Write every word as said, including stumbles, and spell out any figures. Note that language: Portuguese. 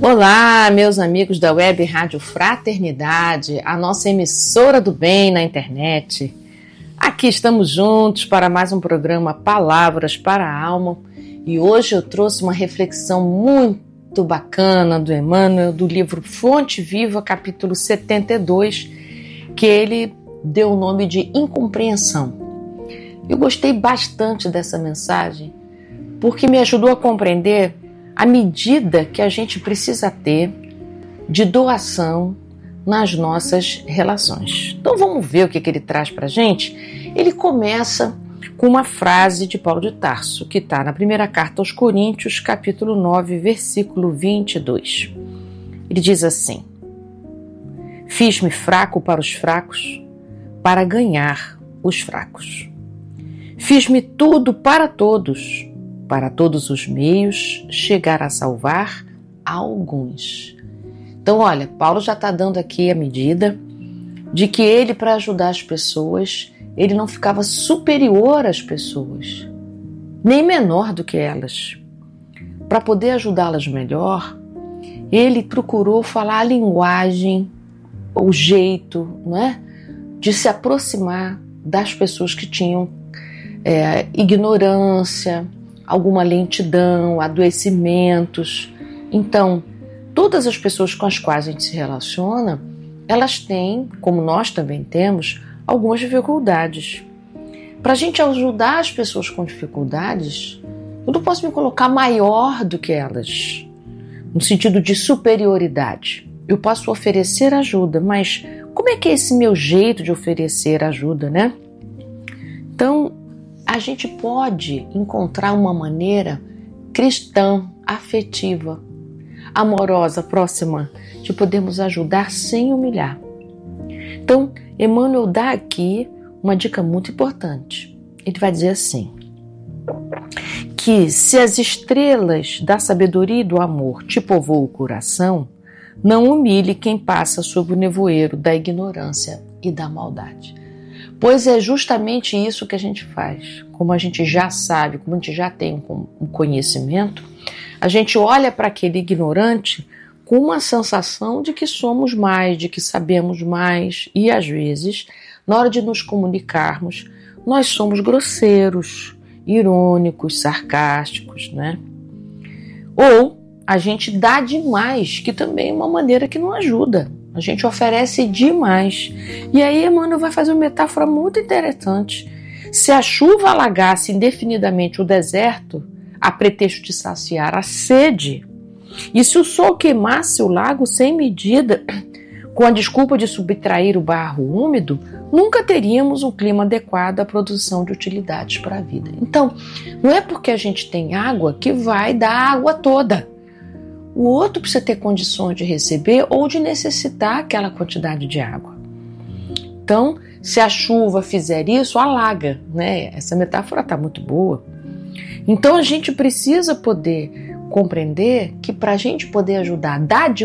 Olá, meus amigos da Web Rádio Fraternidade, a nossa emissora do bem na internet. Aqui estamos juntos para mais um programa Palavras para a Alma e hoje eu trouxe uma reflexão muito bacana do Emmanuel, do livro Fonte Viva, capítulo setenta e dois, que ele deu o nome de Incompreensão. Eu gostei bastante dessa mensagem porque me ajudou a compreender a medida que a gente precisa ter de doação nas nossas relações. Então vamos ver o que, que ele traz para a gente. Ele começa com uma frase de Paulo de Tarso, que está na primeira carta aos Coríntios, capítulo nove, versículo vinte e dois. Ele diz assim: fiz-me fraco para os fracos, para ganhar os fracos. Fiz-me tudo para todos, para todos os meios chegar a salvar alguns. Então, olha, Paulo já está dando aqui a medida de que ele, para ajudar as pessoas, ele não ficava superior às pessoas, nem menor do que elas. Para poder ajudá-las melhor, ele procurou falar a linguagem, o jeito, não é, de se aproximar das pessoas que tinham é, ignorância, alguma lentidão, adoecimentos. Então, todas as pessoas com as quais a gente se relaciona, elas têm, como nós também temos, algumas dificuldades. Para a gente ajudar as pessoas com dificuldades, eu não posso me colocar maior do que elas, no sentido de superioridade. Eu posso oferecer ajuda, mas como é que é esse meu jeito de oferecer ajuda, né? Então, a gente pode encontrar uma maneira cristã, afetiva, amorosa, próxima, de podermos ajudar sem humilhar. Então, Emmanuel dá aqui uma dica muito importante. Ele vai dizer assim, que se as estrelas da sabedoria e do amor te povoam o coração, não humilhe quem passa sob o nevoeiro da ignorância e da maldade. Pois é justamente isso que a gente faz. Como a gente já sabe, como a gente já tem um conhecimento, a gente olha para aquele ignorante com uma sensação de que somos mais, de que sabemos mais, e às vezes, na hora de nos comunicarmos, nós somos grosseiros, irônicos, sarcásticos, né? Ou a gente dá demais, que também é uma maneira que não ajuda. A gente oferece demais. E aí Emmanuel vai fazer uma metáfora muito interessante. Se a chuva alagasse indefinidamente o deserto, a pretexto de saciar a sede, e se o sol queimasse o lago sem medida, com a desculpa de subtrair o barro úmido, nunca teríamos um clima adequado à produção de utilidades para a vida. Então, não é porque a gente tem água que vai dar a água toda. O outro precisa ter condições de receber ou de necessitar aquela quantidade de água. Então, se a chuva fizer isso, alaga, né? Essa metáfora está muito boa. Então, a gente precisa poder compreender que para a gente poder ajudar, dar de